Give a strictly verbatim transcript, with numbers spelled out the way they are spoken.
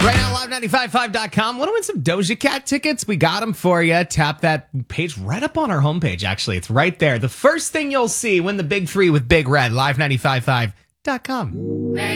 Right now, live nine five five dot com. Want to win some Doja Cat tickets? We got them for you. Tap that page right up on our homepage, actually. It's right there. The first thing you'll see, win the big three with Big Red, live nine five five dot com.